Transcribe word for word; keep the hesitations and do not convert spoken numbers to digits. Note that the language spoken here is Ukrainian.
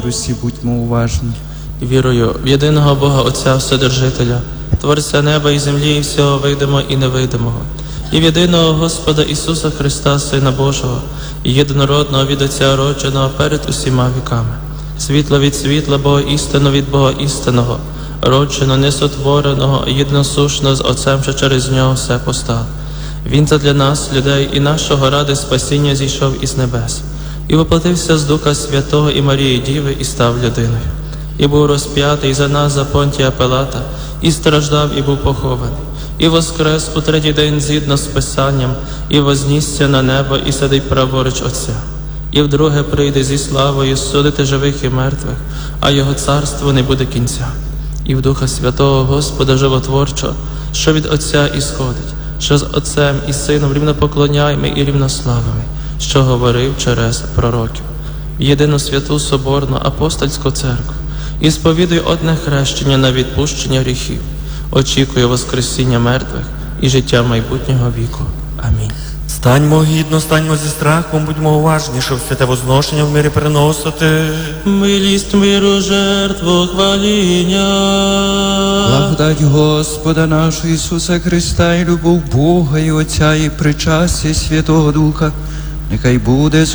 мудрості будьмо уважні. Вірую в єдиного Бога Отця Вседержителя, Творця неба і землі, і всього видимого і невидимого, і в єдиного Господа Ісуса Христа, Сина Божого, і єдинородного від Отця родженого перед усіма віками, світло від світла, Бога істину від Бога істинного, роджено, несотвореного, єдносушного з Отцем, що через Нього все постало. Він задля нас, людей, і нашого ради спасіння зійшов із небес, і воплотився з Духа Святого і Марії Діви, і став людиною. І був розп'ятий за нас за Понтія Пилата, і страждав, і був похований, і воскрес у третій день згідно з Писанням, і вознісся на небо, і сидить праворуч Отця. І вдруге прийде зі славою судити живих і мертвих, а Його царство не буде кінця. І в Духа Святого Господа Животворчого, що від Отця ісходить, що з Отцем і Сином рівнопоклоняємо і рівнославимо, що говорив через пророків. В єдину святу Соборну Апостольську церкву, і сповідую одне хрещення на відпущення гріхів, очікую воскресіння мертвих і життя майбутнього віку. Амінь. Станьмо гідно, станьмо зі страхом, будьмо уважні, щоб святе возношення в мирі переносити. Милість миру, жертву, хваління. Благодать Господа нашого Ісуса Христа і любов Бога і Отця і причастя Святого Духа, нехай буде з